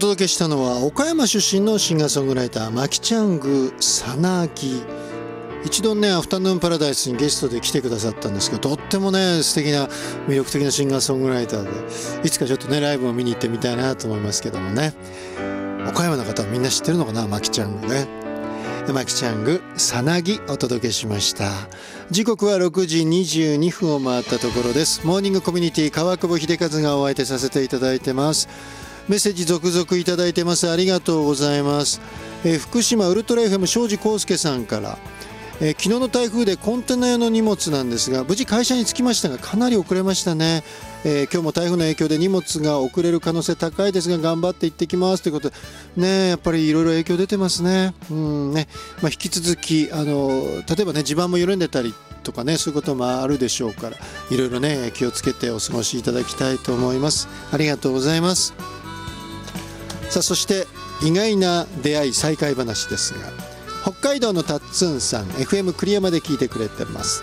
届けしたのは岡山出身のシンガーソングライターマキチャングさなぎ。一度ねアフタヌーンパラダイスにゲストで来てくださったんですけど、とってもね素敵な魅力的なシンガーソングライターで、いつかちょっとねライブを見に行ってみたいなと思いますけどもね。岡山の方はみんな知ってるのかな、マキチャングね。マキチャングさなぎお届けしました。時刻は6時22分を回ったところです。モーニングコミュニティ川久保秀和がお相手させていただいてます。メッセージ続々いただいてます。ありがとうございます。福島ウルトラ FM 庄司康介さんから、昨日の台風でコンテナ用の荷物なんですが無事会社に着きましたがかなり遅れましたね。今日も台風の影響で荷物が遅れる可能性高いですが頑張って行ってきますということでね、やっぱりいろいろ影響出てますね。引き続き例えばね地盤も緩んでたりとかね、そういうこともあるでしょうから、いろいろね気をつけてお過ごしいただきたいと思います。ありがとうございます。さあそして意外な出会い再会話ですが、北海道のたっつんさん FM 栗山で聞いてくれてます。